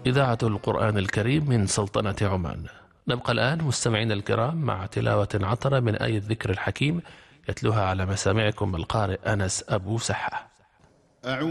إذاعة القرآن الكريم من سلطنة عمان. نبقى الآن مستمعينا الكرام مع تلاوة عطرة من آية الذكر الحكيم يتلوها على مسامعكم القارئ أنس أبو سحة.